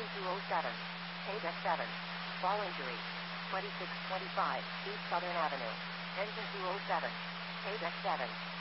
207. Paydeck 7. Fall injury. 2625 East Southern Avenue. Engine 207. Paydeck 7.